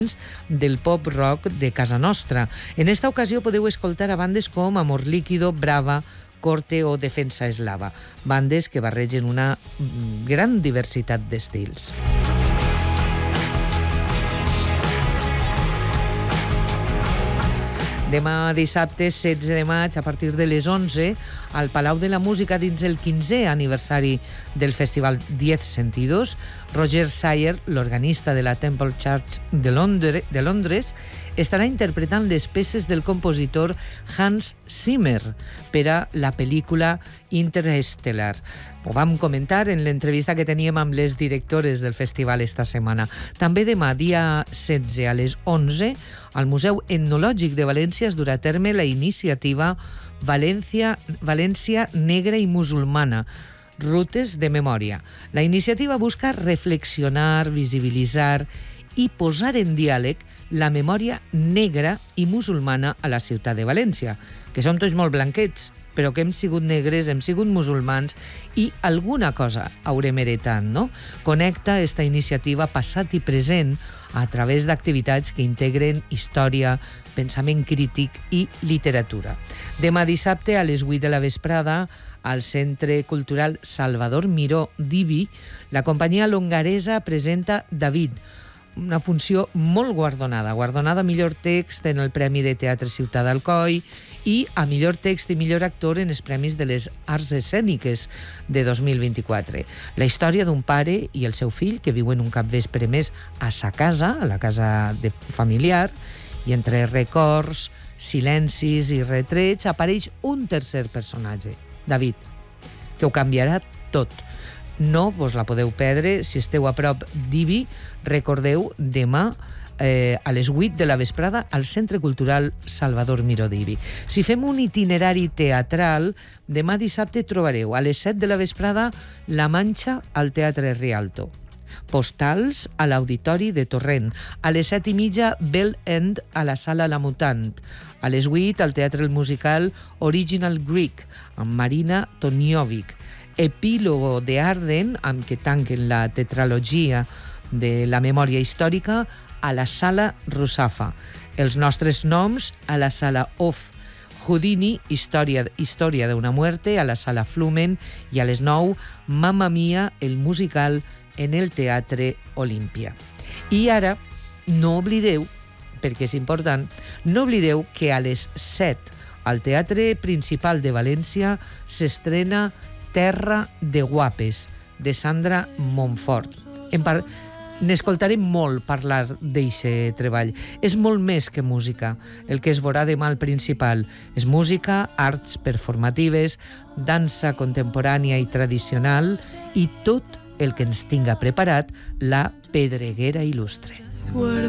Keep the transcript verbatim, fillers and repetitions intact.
del pop rock de casa nostra. En esta ocasió podeu escoltar a bandes com Amor Líquido, Brava, Corte o Defensa Eslava, bandes que barregen una gran diversitat d'estils. Demà dissabte setze de maig, a partir de les onze, al Palau de la Música, dins el quinzè aniversari del festival Diez Sentidos, Roger Sayer, l'organista de la Temple Church de Londres, de Londres, estarà interpretant les peces del compositor Hans Zimmer per a la pel·lícula Interstellar. Ho vam comentar en l'entrevista que teníem amb les directores del festival esta setmana. També demà, dia setze, a les onze, al Museu Etnològic de València es durà a terme la iniciativa València, València Negra i Musulmana, Rutes de Memòria. La iniciativa busca reflexionar, visibilitzar i posar en diàleg la memòria negra i musulmana a la ciutat de València, que som tots molt blanquets, però que hem sigut negres, hem sigut musulmans i alguna cosa haurem heretat, no? Connecta esta iniciativa passat i present a través d'activitats que integren història, pensament crític i literatura. Demà dissabte a les vuit de la vesprada, al Centre Cultural Salvador Miró d'Ibi, la companyia longaresa presenta David, una funció molt guardonada, guardonada a millor text en el Premi de Teatre Ciutat d'Alcoi i a millor text i millor actor en els Premis de les Arts Escèniques de dos mil vint-i-quatre. La història d'un pare i el seu fill que viuen un capvespre més a sa casa, a la casa de familiar, i entre records, silencis i retrets apareix un tercer personatge, David, que ho canviarà tot. No vos la podeu perdre si esteu a prop d'Ibi. Recordeu, demà eh, a les vuit de la vesprada al Centre Cultural Salvador Miró d'Ibi. Si fem un itinerari teatral, demà dissabte trobareu a les set de la vesprada La Manxa al Teatre Rialto, Postals a l'Auditori de Torrent, a les set i mitja Bell End a la Sala La Mutant, a les vuit al Teatre Musical Original Greek amb Marina Toniovic, Epílogo de Arden, amb què tanquen la tetralogia de la memòria històrica, a la Sala Rusafa. Els nostres noms a la Sala Off. Houdini, Història, història d'una muerte, a la Sala Flumen, i a les nou, Mamma Mia, el musical, en el Teatre Olímpia. I ara, no oblideu, perquè és important, no oblideu que a les set, al Teatre Principal de València, s'estrena Terra de Guapes, de Sandra Montfort. En par... N'escoltarem molt parlar d'eixe treball. És molt més que música, el que es veurà demà al Principal. És música, arts performatives, dansa contemporània i tradicional i tot el que ens tinga preparat la Pedreguera Il·lustre.